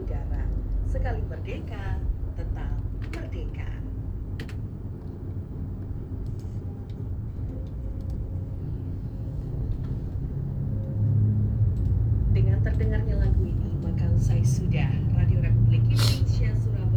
negara. Sekali merdeka, tetap merdeka. Dengan terdengarnya lagu ini, maka usai sudah Radio Republik Indonesia Surabaya